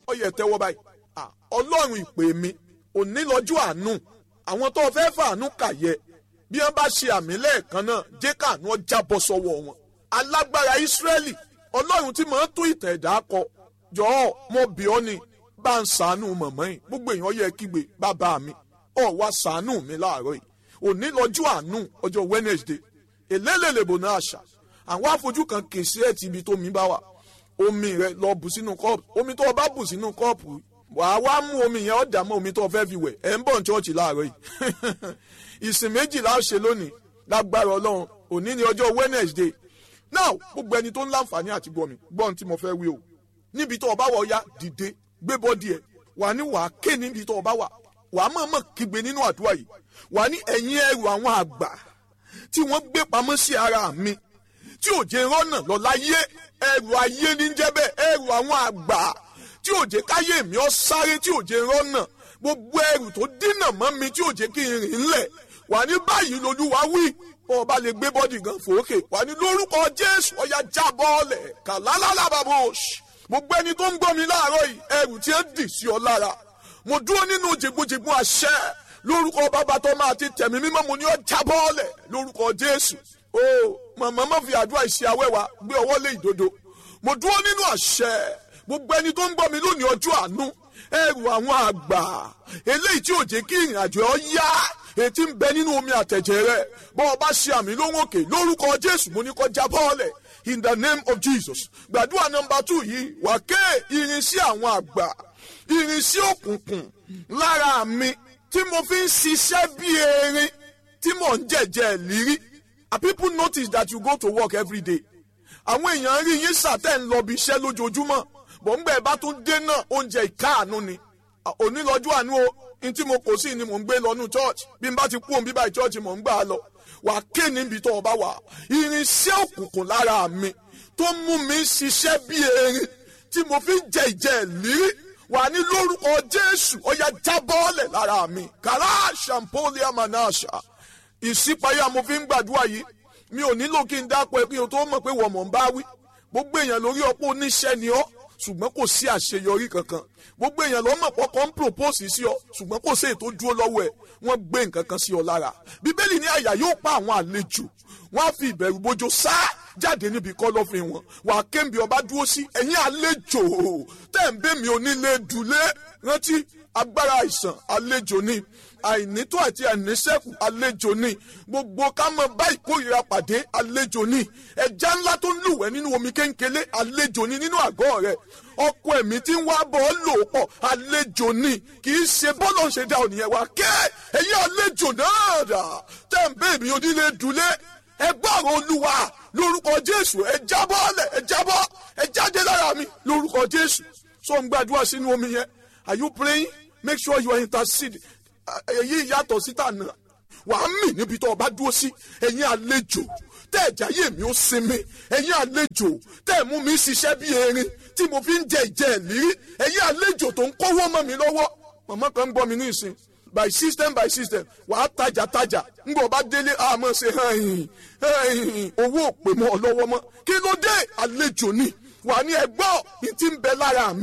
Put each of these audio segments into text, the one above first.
ó yẹ tẹ́wọ́ báyìí. Ọlọ́run ìpè mi òní lọ́jọ́ àánú, àwọn tó fẹ́ fàánú kàyẹ bí wọ́n bá ṣe àmì lẹ́ẹ̀kan náà jẹ́ káànú ó jábọ́ sọ́wọ́ wọn. Alágbára Ísírẹ́lì, Ọlọ́run tí màá tún ìtàn ẹ̀dá kọ, jọ̀ọ́ mo bì ọ́ ni bá ń ṣàánú mọ̀mọ́ yìí. Gbogbo èèyàn yẹ kígbe bàbá mi ó wá ṣàánú mi láàárọ̀ yìí. Òní lọ́jọ́ àánú, ọjọ́ Wednesday èlélèlèbò náà àṣà àwọn afojú kan kì í sí ẹ̀ tí ibi tó mi bá wà. Omi rẹ lọ bù sínú kọ́ọ̀pù, omi tó o bá bù sínú kọ́ọ̀pù wàá wá mú omi yẹn ọ̀dà mọ́ omi tó o fẹ́ fi wẹ̀. Ẹ̀ ń bọ̀ ní ṣọ́ọ̀ṣì láàárọ̀ yìí. Ìsìn méjìlá ṣe lónìí lágbára Ọlọ́run. Òní ni ọjọ́ Wednesday. Now gbogbo ẹni tó ń láǹfààní àti gbọ́ mi gbọ́n tí mo fẹ́ wí o. Níbi tó o bá wọ̀ ya dìde gbé bọ́dì ẹ̀ wà ní wàá ké níbi tó o bá wà wàá mọ̀ọ́mọ̀ kígbe nínú àdúrà yìí wà ní ẹ̀yìn ẹrù àwọn àgbà tí wọ́n gbé pamọ́ sí ara mi tí ò jẹ́ rọ́nà lọ láyé. Ẹrù ayé ní jẹ́ bẹ́ẹ̀, ẹrù àwọn àgbà tí ò jẹ́ káyé mi ó sáré, tí ò jẹ́ rọ́nà, gbogbo ẹrù tó dínà mọ́ mi tí ò jẹ́ kí n rìn ńlẹ̀ wà ní báyìí lolúwa wí. Ọba lè gbé bọ́dì gan fòókè wà ní lórúkọ Jésù ọ̀yà jábọ́ọ̀lẹ̀ kàlálàlàbàbòsì. Gbogbo ẹni tó ń gbọ́ mi láàárọ̀ yìí ẹrù tí ń dì sí ọ lára mo dúró nínú jègbojègbò àṣẹ lórúkọ bàbá tó máa ti tẹ̀mí mímọ́ mo ní ọ jábọ́ọ̀lẹ̀ lórúkọ Jésù. O màmá má fi àdúrà ìṣe awẹ́wà gbé ọwọ́ lé ìdodo. Mo dúró nínú àṣẹ gbogbo ẹni tó ń gbọ́ mi lónìí ọjọ́ àánú ẹrù àwọn àgbà eléyìí tí ò jẹ́ kí ìrìn àjò ọ yá ètí ń bẹ nínú omi àtẹ̀jẹ̀ rẹ bọ́ ọ bá ṣe àmì lóhùn òkè lórúkọ Jésù mo ní kó jábọ́ọ̀lẹ̀ in the name of Jesus. Gbàdúrà nọmba 2 yìí wà ké irinṣẹ́ àwọn àgbà irinṣẹ́ òkùnkùn lára mi tí mo fi ń ṣiṣẹ́ bí erin tí mò ń jẹ̀jẹ̀ lírí. People notice that you go to work every day. Àwọn èèyàn rí yín sàtẹ́ ń lọ bí iṣẹ́ lójoojúmọ́ bọ̀ ń gbẹ̀ bá tún dé náà oúnjẹ ìkáàánú ni. Òní lọ́jọ́ àánú o ní tí mo kò sí ni mò ń gbé lọ́nu church bí n bá ti kú òun bíbá church mò ń gbà á lọ. Wà á ké níbi tó o bá wà irinṣẹ́ òkùnkùn lára mi tó mú mi ṣiṣẹ́ bí erin tí mo fi ń jẹ ìjẹ ìlírí wà ní lórúkọ Jésù ó yá jábọ́ọ̀lẹ̀ lára mi kàrá ṣàmpólíà manasha. Ìṣípayá mo fi ń gbàdúrà yìí mi ò nílò kí n dápọ̀ kí o tó mọ̀ pé wọ́n mọ̀ ń bá wí. Gbogbo èèyàn lórí ọ̀pọ̀ oníṣẹ́ ni ọ́ ṣùgbọ́n kò sí àṣeyọrí kankan. Gbogbo èèyàn ló mọ̀ pọ́kọ́ ń propose sí ọ ṣùgbọ́n kò sí èyí tó dúró lọ́wọ́ ẹ̀ wọ́n gbé nǹkan kan sí ọ lára. Bíbélì ní àyà yóò pa àwọn àlejò wọ́n á fi ìbẹ̀rù bójó sá jáde níbi kọ́lọ́fín wọn wà á kéńbi ọba dúró sí ẹ̀yìn àlejò tẹ̀ ń bẹ́ mi onílé dùlé rántí agbára àìsàn àlejò ni àìnító àti àìníṣẹ́kù àlejò ni gbogbo ká mọ bá ìkórìíra pàdé àlejò ni ẹja ńlá tó ń lúwẹ̀ nínú omi kéńkélé àlejò ni nínú àgọ́ rẹ̀ ọkọ ẹ̀mí tí ń wá bọ́ lò pọ̀ àlejò ni kì í ṣe bọ́lọ̀ ń ṣe dá ònìyẹn wá kẹ́ ẹ̀yìn àlejò náà dà tẹ̀ ń bẹ́ẹ̀ mi onílé dùlé ẹgbọ́rọ̀ Olúwa lórúkọ Jésù ẹ jábọ́ọ̀lẹ̀ ẹ jábọ́ ẹ jáde lára mi lórúkọ Jésù. So ń gbàdúrà sínú omi yẹn. Are you praying? Make sure you are interceding. Èyí yàtọ̀ síta náà wàá mì níbi tó o bá dúró sí ẹ̀yin àlejò tẹ́ ẹ̀já yé mi ó sinmi ẹ̀yin àlejò tẹ́ ẹ̀ mú mi ṣiṣẹ́ bí erin tí mo fi ń jẹ ìjẹ́ ìlírí ẹ̀yin àlejò tó ń kówó mọ́ mi lọ́wọ́. Màmá kan ń gbọ́ mi ní ìsìn by system wàá tajà ńgbọ̀ bá délé àmọ́ ṣe owó òpè mọ́ ọ lọ́wọ́ mọ́ kí ló dé àlejò ni wà ní ẹgbọ́ ní ti ń bẹ lára mi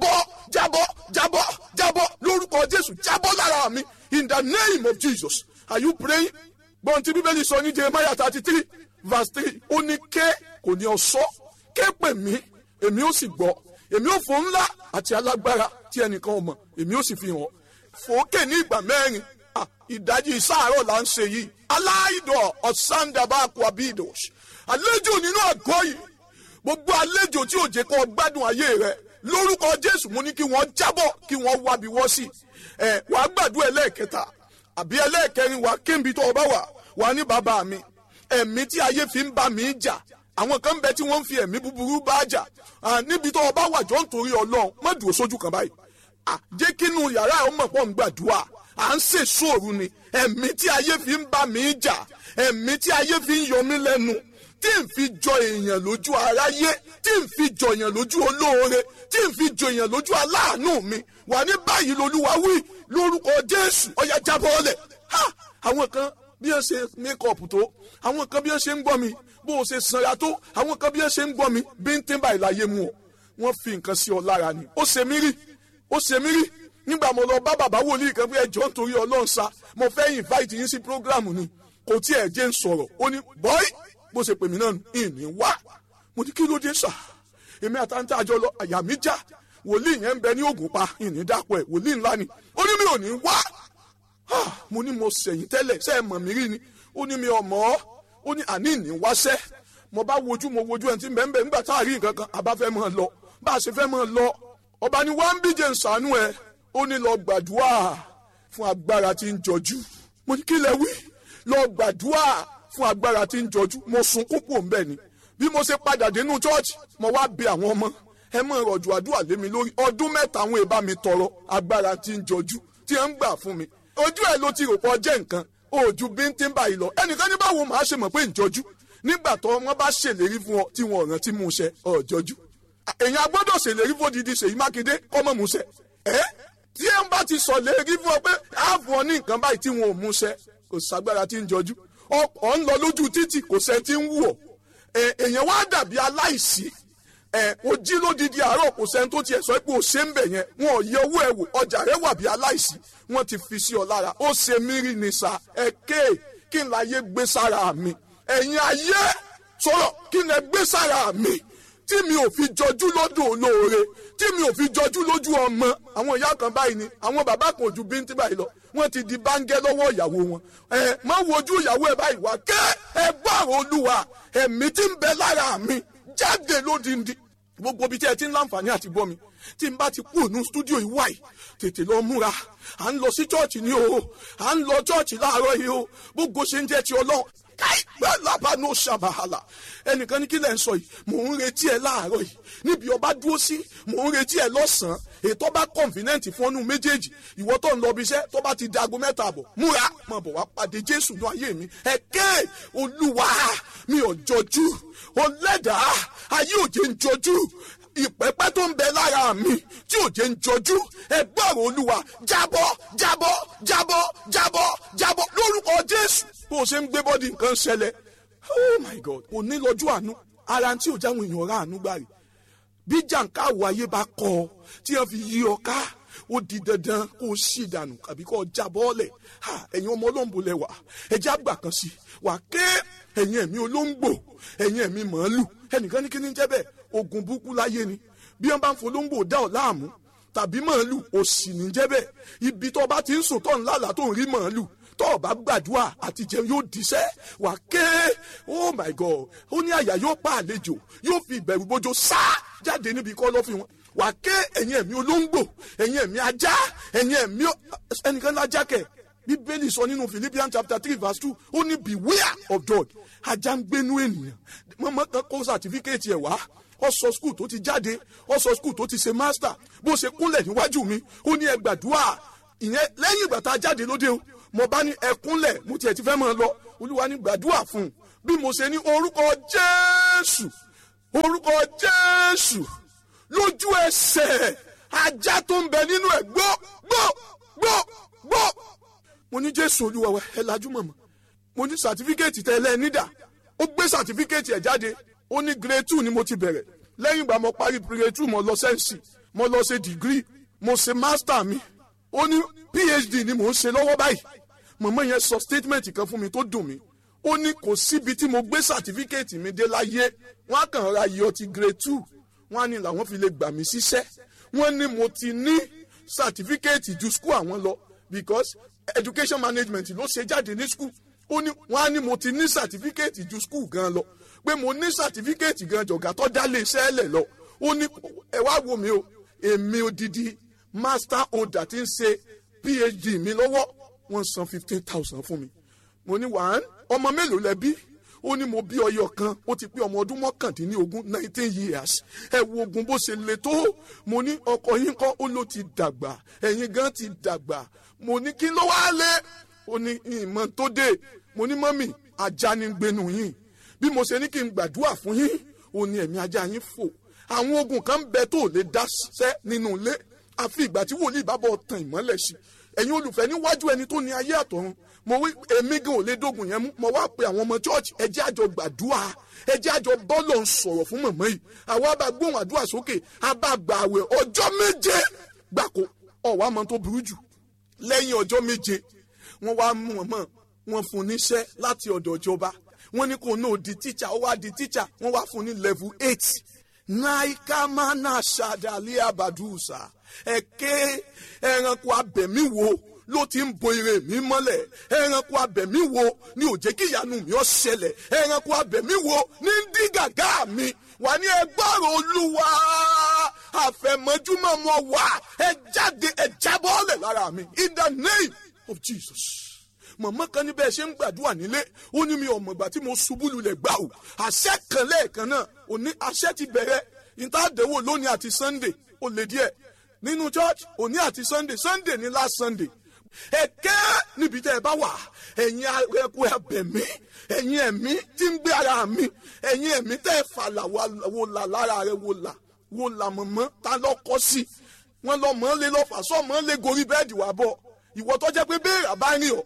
jábọ́ lórúkọ Jésù jábọ́ lára mi in the name of Jesus. Are you praying? Gbọ́n tí Bíbélì sọ ní Jeremiah 33 verse 3 ó ní ké kò ní ọ̀ṣọ́ ké pè mí èmi ó sì gbọ́ èmi ó fò ńlá àti alágbára tí ẹnìkan ò mọ̀ èmi ó sì fi hàn fòókè ní ìgbà mẹ́rin ìdajì sáàárọ̀ là ń ṣe yìí aláìdọ̀ ọ̀sándàbàkù abidos àlejò nínú àgọ́ yìí gbogbo àlejò tí ò jẹ́ kó gbádùn ayé rẹ̀ lórúkọ Jésù mo ní kí wọ́n jábọ̀ kí wọ́n wábi wọ́ sí wàá gbàdúrà ẹlẹ́ẹ̀kẹta àbí ẹlẹ́ẹ̀kẹrin wàá kéńbi tó o bá wà ní bàbá mi ẹ̀mí tí ayé fi ń bá mi jà àwọn kan bẹ tí wọ́n ń fi ẹ̀mí búburú bá jà níbi tó o bá wà jọ ń torí Ọlọ́run má dúró sójú kan báyìí jẹ́ kínú yàrá ẹ̀ ọmọ pọ̀ ń gbàdúrà à ń ṣèṣò òru ni ẹ̀mí tí ayé fi ń bá mi jà ẹ̀mí tí ayé fi ń yọ mí lẹ́nu tí n fi jọ èèyàn lójú aráyé tí n fi jọ èèyàn lójú olóore tí n fi jọ èèyàn lójú aláàánú mi wà ní báyìí lolúwa wí lórúkọ Jésù ọ̀yà jábọ́ọ̀lẹ̀ àwọn kan bí wọ́n ṣe mékọ̀pù tó àwọn kan bí wọ́n ṣe ń gbọ́ mi bó o ṣe sanra tó àwọn kan bí wọ́n ṣe ń gbọ́ mi bí ń tẹ́ báyìí láyé mu ọ wọ́n fi nǹkan sí ọ lára ni ó ṣe mí rí ó ṣe mí rí nígbà mo lọ bá bàbá wòlíì kan pé ẹjọ́ nítorí Ọlọ́run sá mo fẹ́ invite yín sí program ni kò tí ẹ̀ jẹ́ ń sọ̀rọ̀ ó ní bọ́ì bó ṣe pè mí náà ìní wá mo ní kí ló dé sà èmi àtàntà àjọ lọ àyà mi já wòlíì yẹn ń bẹ ní Ògùnpa ìní dàpọ̀ ẹ̀ wòlíì ńlá ni ó ní mi ò ní wá mo ní mo sẹ̀yìn tẹ́lẹ̀ ṣe é mọ̀ mí rí ni ó ní mi ọmọ ó ní àní ìní wáṣẹ́ mo bá wojú ẹni tí bẹ́ẹ̀ nígbà tá a rí nǹkan kan àbá fẹ́ mọ̀ lọ bá a ṣe fẹ́ mọ̀ lọ ọba ni wọ́n ń bíje nsànú ẹ̀ ó ní lọ gbàdúrà fún agbára tí ń jọjú mo ní kí lẹ wí lọ gbàdúrà fún agbára tí ń jọjú mo sunkún pò ń bẹ̀ ni bí mo ṣe padà dénú chọ́ọ̀chì mo wá bẹ̀ àwọn ọmọ ẹ mọ̀ rọ̀jò àdúrà lé mi lórí ọdún mẹ́ta àwọn èèbá mi tọrọ agbára tí ń jọjú tí ẹ ń gbà fún mi ojú ẹ ló ti rò pọ̀ jẹ́ nǹkan ojú bíntín báyìí lọ ẹnìkan ní báwo màá ṣe mọ̀ pé ń jọjú nígbà tó wọ́n bá ṣèlérí fún ọ tí wọn ò rántí mú ṣẹ ọ̀jọ́jú èèyàn agbọ́dọ̀ ṣèlérí fún odidi Ṣèyí Mákindé kọ́mọ̀ mú ṣẹ tí ẹ ń bá ti sọ lérí fún ọ pé ààbò ọ ní nǹkan báyìí tí wọn ò mú ṣẹ kò ságbára tí ń jọjú ọkọ̀ ń lọ lójú títì kò sẹ́ tí ń wù ọ́ èèyàn wá dàbí aláìsí ó jí lódidi àárọ̀ kò sẹ́ni tó tiẹ̀ sọ pé ó ṣe ń bẹ̀ yẹn wọn ò yẹ owó ẹ̀ wò ọjà rẹ̀ wà bí aláìsí wọ́n ti fi sí ọ lára ó ṣe mí rí ni sà kí n láyé gbé sára mi ẹ̀yin ayé sọ̀rọ̀ kí n lè gbé sára mi tí mi ò fi jọjú lọ́dọ̀ olóore tí mi ò fi jọjú lójú ọmọ àwọn ìyá kan báyìí ni àwọn bàbá kan ojú bíntín báyìí lọ wọ́n ti di báńgẹ́ lọ́wọ́ ìyàwó wọn má wojú ìyàwó ẹ̀ báyìí wá kẹ́ ẹ gbọ́rọ̀ Olúwa ẹ̀mí tí ń bẹ lára mi jáde lódindi gbogbo ibi tí ẹ ti ń láǹfààní àti gbọ́ mi tí n bá ti kú ònú stúdíò yìí wáyìí tètè lọ múra à ń lọ sí chọ́ọ̀chì ni o à ń lọ chọ́ọ̀chì láàárọ̀ yìí o gbogbo ṣe ń jẹ́ ti Ọlọ́run káìpẹ́ lábánú ṣàbàhàlà ẹnìkan ní kí lẹ́ ń sọ yìí mò ń retí ẹ láàárọ̀ yìí níbi ọba dúró sí mò ń retí ẹ lọ́sàn-án ètò ọba convenient fún ọnù méjèèjì ìwọ tó ń lọ bí iṣẹ́ tó bá ti di aago mẹ́ta àbọ̀ múra mọ̀ bọ̀ wá pàdé Jésù ní ayé mi ẹ̀kẹ́ Olúwa mi ò jọjú ọlẹ́dàá ayé òjé ń jọjú ìpẹ́pẹ́ tó ń bẹ lára mi tí òjé ń jọjú ẹgbọ́rọ̀ Olúwa jábọ́ jábọ́ jábọ́ jábọ́ jábọ́ lórúkọ Jésù bó o ṣe ń gbé bọ́dì nǹkan ṣẹlẹ̀ oh my God kò ní lọ́jọ́ àánú ara tí ò jáwọn èèyàn ra àánú gbà rí bí jàǹkáwò ayé bá kọ ọ tí wọ́n fi yí ọ ká ó di dandan kó o ṣì dànù àbí kó o já bọ́ọ̀lẹ̀ ẹ̀yin ọmọ olóńgbò lẹ́wà ẹ̀jẹ̀ àgbà kan sí wà ké ẹ̀yin ẹ̀mí olóńgbò ẹ̀yin ẹ̀mí màálù ẹnìkan ní kí ni jẹ́ bẹ́ẹ̀ ogun burúkú láyé ni bí wọ́n bá ń folóńgbò dá ọ láàmú tàbí màálù òsì ní jẹ́ bẹ́ẹ̀ ibi tó bá ti ń sùn tó ń lálàá tó ń rí màálù tó o bá gbàdúrà àti jẹun yóò díṣẹ́ wà ké oh my God ó ní àyà yóò pa àlejò yóò fi ìbẹ̀rù bójó sá jáde níbi kọ́lọ́fín wọn wà ké ẹ̀yin ẹ̀mí olóńgbò ẹ̀yin ẹ̀mí ajá ẹ̀yin ẹ̀mí ẹnìkan lájá kẹ̀ bíbélì sọ nínú Philippians chapter 3 verse 2 ó ní beware of dog ajá ń gbénú ènìyàn mọ́mọ́ kan kó sàtífíkẹ́ẹ̀tì ẹ̀ wá ó sọ skul tó ti jáde ó sọ skul tó ti ṣe master bó ṣe kúnlẹ̀ níwájú mi ó ní ẹ gbàdúrà ìyẹn lẹ́yìn ìgbà tá a jáde lóde o mo bá ní ẹ kúnlẹ̀ mo tiẹ̀ ti fẹ́ máa lọ Olúwa ní gbàdúrà fún un bí mo ṣe ní orúkọ Jésù lójú ẹsẹ̀ ajá tó ń bẹ nínú ẹ̀ gbọ́ mo ní Jésù Olúwa wa ẹ lajú mọ̀mọ́ mo ní sàtífíkẹ́ẹ̀tì tẹ́lẹ̀ nídà ó gbé sàtífíkẹ́ẹ̀tì ẹ̀ jáde ó ní grade 2 ni mo ti bẹ̀rẹ̀ lẹ́yìn ìgbà mo parí grade 2 mo lọ sẹ́ǹsì mo lọ ṣe degree mo ṣe master mi ó ní PhD ni mò ń ṣe lọ́wọ́ báyìí mọ̀mọ́ yẹn sọ statement kan fún mi tó dùn mí ó ní kò síbi tí mo gbé sàtífíkẹ́ẹ̀tì mi dé láyé wọ́n á kàn ra yọ ti grade 2 wọ́n á ní làwọn fi lè gbà mí síṣẹ́ wọ́n ní mo ti ní sàtífíkẹ́ẹ̀tì ju school àwọn lọ because education management ló ṣe jáde ní school ó ní wọ́n á ní mo ti ní sàtífíkẹ́ẹ̀tì ju school gan lọ pé mo ní sàtífíkẹ́ẹ̀tì gan jọ̀gá tó dá lé iṣẹ́ lẹ̀ lọ ó ní ẹ wá wo mi o èmi odidi master holder ti ń ṣe PhD mi lọ́wọ́ wọ́n san 15,000 fún mi mo ní ọmọ mélòó lẹ bí ó ní mo bí ọyọ kan ó ti pé ọmọ ọdún 19 years ẹ wo ogun bó ṣe le tó mo ní ọkọ yín kọ́ ó ló ti dàgbà ẹ̀yin gan ti dàgbà mo ní kí ló wá lé ó ní ìmọ̀ tó dé mo ní mọ́mì ajá ní gbénu yín bí mo ṣe ní kí n gbàdúrà fún yín ó ní ẹ̀mí ajá yín fò àwọn ogun kan bẹ tó lè dá sẹ́ nínú ilé àfi ìgbà tí wòlíì bá bọ̀ tàn ìmọ́lẹ̀ sí ẹ̀yin olùfẹ́ níwájú ẹni tó ní ayé àtọ̀run mo wí èmi gan ò lè dógun yẹn mú mo wá pe àwọn ọmọ church ẹ jẹ́ àjọ gbàdúrà ẹ jẹ́ àjọ bọ́ọ̀lù ń sọ̀rọ̀ fún mọ̀mọ́ yìí àwa bá gbóhùn àdúrà sókè a bá gbà àwẹ̀ ọjọ́ 7 gbáko. Ọ̀wá mọ́ tó burú jù lẹ́yìn ọjọ́ méje wọ́n wá mú wọn mọ́ wọn fún níṣẹ́ láti ọ̀dọ̀ ìjọba. Wọ́n ní kò náà di tíṣà, ó wá di tíṣà, wọ́n wá fún ní level 8. Naikamana Shadali Abadusa. Ẹ̀kẹ́ ẹranko abẹ̀mí wo ló ti ń bo ire mi mọ́lẹ̀? Ẹranko abẹ̀mí wo ni ò jẹ́ kí ìyanu mi ó ṣẹlẹ̀? Ẹranko abẹ̀mí wo ní ń dí gàgá mi? Wà ní ẹgbọ́rọ̀ Olúwa àfẹ̀mọ́júmọ́ mọ́ wà ẹ jáde ẹ jábọ́ọ̀lẹ̀ lára mi in the name of Jesus. Mọ̀mọ́ kan níbẹ̀ ṣe ń gbàdúrà nílé ó ní mi ò mọ̀gbà tí mo ṣubú lulẹ̀ gbà ó àṣẹ kan lẹ́ẹ̀kan náà òní àṣẹ ti bẹ̀rẹ̀ ìtàdéwò lónìí àti Sunday ó lè díẹ̀ nínú church òní àti Sunday ní last Sunday. Ẹ̀kẹ́ níbi tẹ́ ẹ bá wà ẹ̀yin ẹ̀kú ẹ̀bẹ̀mí ẹ̀yin ẹ̀mí tí ń gbé ara mi ẹ̀yin ẹ̀mí tẹ́ ẹ fàlà wò là lára rẹ wò là mọ̀mọ́ ta lọ́kọ́ sí wọn lọ mọ́ lé lọ́fà sọ mọ́ lé gorí bẹ́ẹ̀dì wà bọ̀ ìwọ tó jẹ́ pé béèrè àbá rìn ọ́